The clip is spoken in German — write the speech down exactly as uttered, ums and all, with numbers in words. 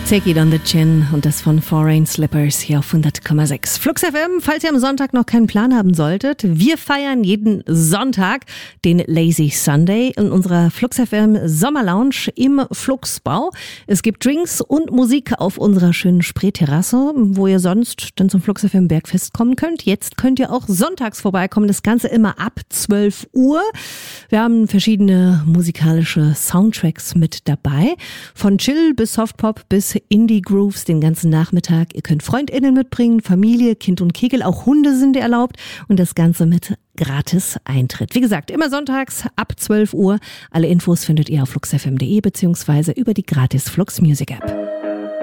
Take It on the Chin und das von Foreign Slippers hier auf hundert Komma sechs. Flux F M, falls ihr am Sonntag noch keinen Plan haben solltet, wir feiern jeden Sonntag den Lazy Sunday in unserer Flux F M Sommerlounge im Fluxbau. Es gibt Drinks und Musik auf unserer schönen Spreeterrasse, wo ihr sonst dann zum Flux F M Bergfest kommen könnt. Jetzt könnt ihr auch sonntags vorbeikommen, das Ganze immer ab zwölf Uhr. Wir haben verschiedene musikalische Soundtracks mit dabei, von Chill bis Softpop bis Indie Grooves den ganzen Nachmittag. Ihr könnt FreundInnen mitbringen, Familie, Kind und Kegel, auch Hunde sind erlaubt und das Ganze mit gratis Eintritt. Wie gesagt, immer sonntags ab zwölf Uhr. Alle Infos findet ihr auf flux f m punkt d e beziehungsweise über die gratis Flux Music App.